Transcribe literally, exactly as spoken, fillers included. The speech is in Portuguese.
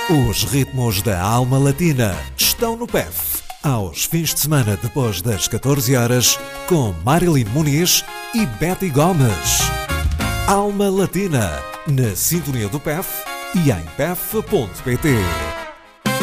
Os ritmos da alma latina estão no P E F. Aos fins de semana depois das catorze horas, com Marilyn Muniz e Betty Gomes. Alma Latina, na sintonia do P E F e em P E F ponto pt.